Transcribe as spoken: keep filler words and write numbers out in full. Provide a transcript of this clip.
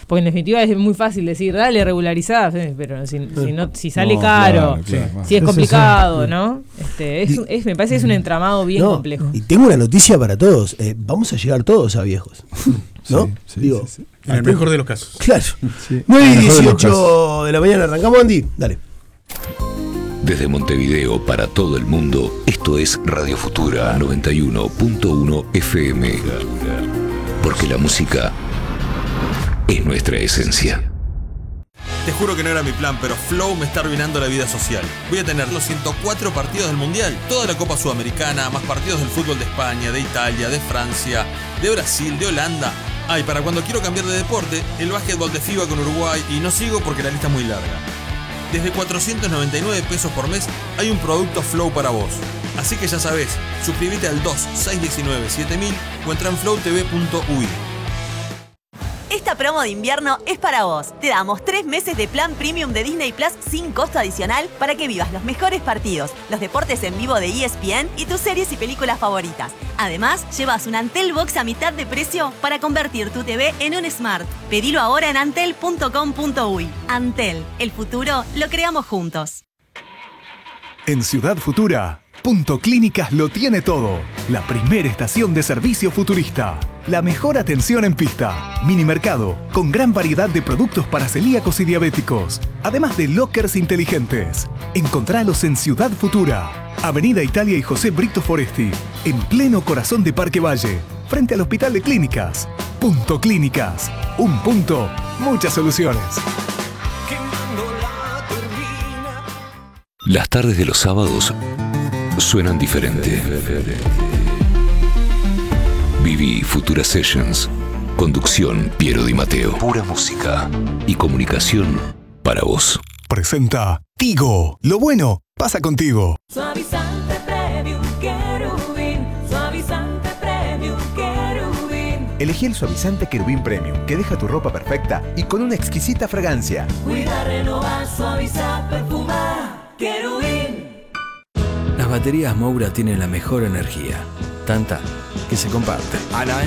porque en definitiva es muy fácil decir, dale, regularizá, pero si, si, no, si sale no, caro, claro, claro. si es complicado, ¿no? Este, es, es, me parece que es un entramado bien no, complejo. Y tengo una noticia para todos. Eh, vamos a llegar todos a viejos. ¿No? Sí, sí, Digo, sí, sí. En el mejor de los casos. Claro. Sí. nueve y En el mejor de los dieciocho de la mañana arrancamos, Andy. Dale. Desde Montevideo para todo el mundo, esto es Radio Futura noventa y uno punto uno F M. Porque la música es nuestra esencia. Te juro que no era mi plan, pero Flow me está arruinando la vida social. Voy a tener los ciento cuatro partidos del Mundial, toda la Copa Sudamericana, más partidos del fútbol de España, de Italia, de Francia, de Brasil, de Holanda. Ah, y para cuando quiero cambiar de deporte, el básquetbol de FIBA con Uruguay, y no sigo porque la lista es muy larga. Desde cuatrocientos noventa y nueve pesos por mes hay un producto Flow para vos. Así que ya sabés, suscríbete al dos seis uno nueve siete mil o entra en flow t v punto u y. Esta promo de invierno es para vos. Te damos tres meses de plan premium de Disney Plus sin costo adicional para que vivas los mejores partidos, los deportes en vivo de E S P N y tus series y películas favoritas. Además, llevas un Antel Box a mitad de precio para convertir tu T V en un Smart. Pedilo ahora en antel punto com punto u y. Antel, el futuro lo creamos juntos. En Ciudad Futura, Punto Clínicas lo tiene todo. La primera estación de servicio futurista. La mejor atención en pista. Minimercado, con gran variedad de productos para celíacos y diabéticos. Además de lockers inteligentes. Encontralos en Ciudad Futura. Avenida Italia y José Brito Foresti. En pleno corazón de Parque Valle. Frente al Hospital de Clínicas. Punto Clínicas. Un punto, muchas soluciones. Las tardes de los sábados suenan diferente. Viví Futura Sessions. Conducción Piero Di Matteo. Pura música y comunicación para vos. Presenta Tigo. Lo bueno pasa contigo. Suavizante Premium Querubín. Suavizante Premium Querubín. Elegí el suavizante Querubín Premium, que deja tu ropa perfecta y con una exquisita fragancia. Cuida, renovar, suavizar, perfumar. Querubín. Las baterías Moura tienen la mejor energía. Tanta que se comparte.